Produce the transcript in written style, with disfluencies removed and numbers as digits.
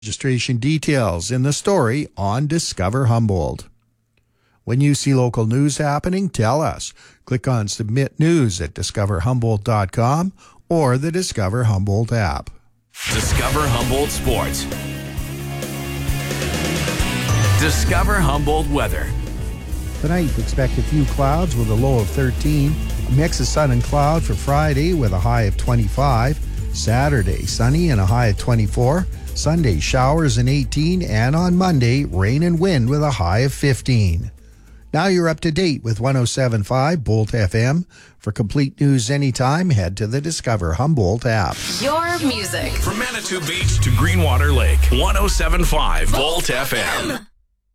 Registration details in the story on Discover Humboldt. When you see local news happening, tell us. Click on Submit News at discoverhumboldt.com or the Discover Humboldt app. Discover Humboldt Sports. Discover Humboldt weather. Tonight, expect a few clouds with a low of 13. A mix of sun and cloud for Friday with a high of 25. Saturday, sunny and a high of 24. Sunday, showers and 18. And on Monday, rain and wind with a high of 15. Now you're up to date with 107.5 Bolt FM. For complete news anytime, head to the Discover Humboldt app. Your music. From Manitou Beach to Greenwater Lake, 107.5 Bolt FM.